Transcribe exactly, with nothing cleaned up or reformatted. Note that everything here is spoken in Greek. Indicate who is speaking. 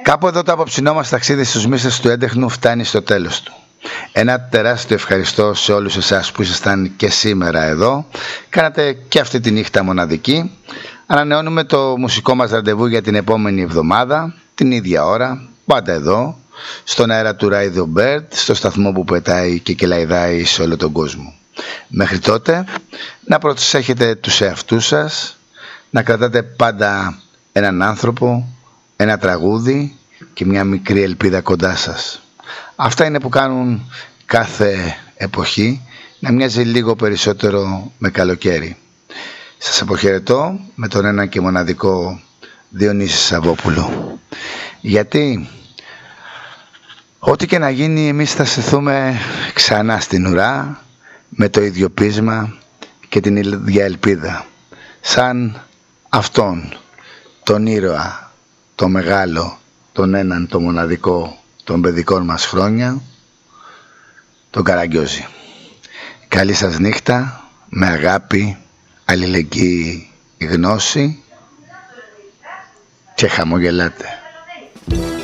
Speaker 1: Κάπου εδώ το απόψινό μας ταξίδι στους μύστες του έντεχνου φτάνει στο τέλος του. Ένα τεράστιο ευχαριστώ σε όλους εσάς που ήσασταν και σήμερα εδώ. Κάνατε και αυτή τη νύχτα μοναδική. Ανανεώνουμε το μουσικό μας ραντεβού για την επόμενη εβδομάδα, την ίδια ώρα, πάντα εδώ, στον αέρα του Radio Bird, στο σταθμό που πετάει και κελαϊδάει σε όλο τον κόσμο. Μέχρι τότε, να προσέχετε τους εαυτούς σας, να κρατάτε πάντα έναν άνθρωπο, ένα τραγούδι και μια μικρή ελπίδα κοντά σας. Αυτά είναι που κάνουν κάθε εποχή να μοιάζει λίγο περισσότερο με καλοκαίρι. Σας αποχαιρετώ με τον ένα και μοναδικό Διονύση Σαββόπουλο. Γιατί ό,τι και να γίνει, εμείς θα στηθούμε ξανά στην ουρά με το ίδιο πείσμα και την ίδια ελπίδα, σαν αυτόν τον ήρωα, το μεγάλο, τον έναν, το μοναδικό των παιδικών μας χρόνια, τον Καραγκιόζη. Καλή σας νύχτα, με αγάπη, αλληλεγγύη, γνώση και χαμογελάτε.